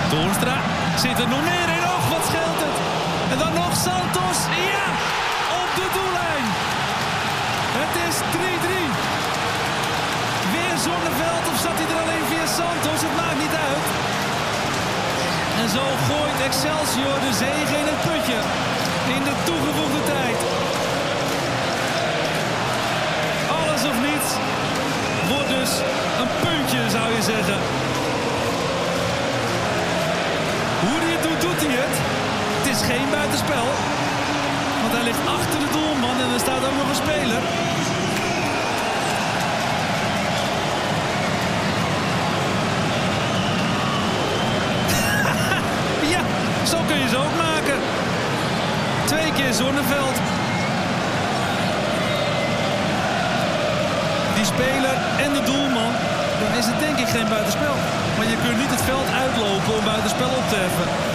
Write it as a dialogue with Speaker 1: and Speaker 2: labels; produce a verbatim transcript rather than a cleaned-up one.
Speaker 1: Toornstra zit er nog meer in. Och, wat scheelt het. En dan nog Santos. Ja, op de doellijn. Het is drie drie. Weer Zonneveld of zat hij er alleen via Santos? Het maakt niet uit. En zo gooit Excelsior de zege in het putje. In de toegevoegde tijd. Alles of niets. Wordt dus een puntje, zou je zeggen. Hoe hij het doet, doet hij het. Het is geen buitenspel. Want hij ligt achter de doelman en er staat ook nog een speler. Ja, zo kun je ze ook maken. Twee keer Zonneveld. Die speler en de doelman, dan is het denk ik geen buitenspel. Maar je kunt niet het veld uitlopen om buitenspel op te heffen.